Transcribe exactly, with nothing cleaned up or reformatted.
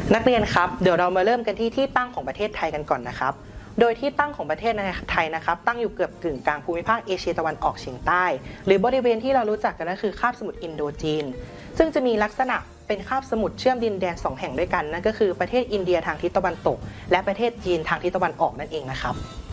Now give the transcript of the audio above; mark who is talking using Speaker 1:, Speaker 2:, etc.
Speaker 1: นักเรียนครับเดี๋ยวเรามาเริ่มกันที่ที่ตั้งของประเทศไทยกันก่อนนะครับโดยที่ตั้งของประเทศไทยนะครับตั้งอยู่เกือบกึ่งกลางภูมิภาคเอเชียตะวันออกเฉียงใต้หรือบริเวณที่เรารู้จักกันก็คือคาบสมุทรอินโดจีนซึ่งจะมีลักษณะเป็นคาบสมุทรเชื่อมดินแดนสองแห่งด้วยกันนั่นก็คือประเทศอินเดียทางทิศตะวันตกและประเทศจีนทางทิศตะวันออกนั่นเองนะครับ